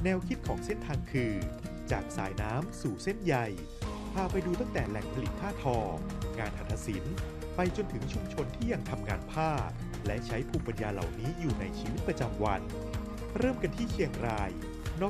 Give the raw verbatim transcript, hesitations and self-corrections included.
แนวคิดของเส้นทางคือจากสายน้ำสู่เส้นใยพาไปดูตั้งแต่แหล่งผลิตผ้าทองานหัตถศิลป์ไปจนถึงชุมชนที่ยังทำงานผ้าและใช้ภูมิปัญญาเหล่านี้อยู่ในชีวิตประจำวันเริ่มกันที่เชียงราย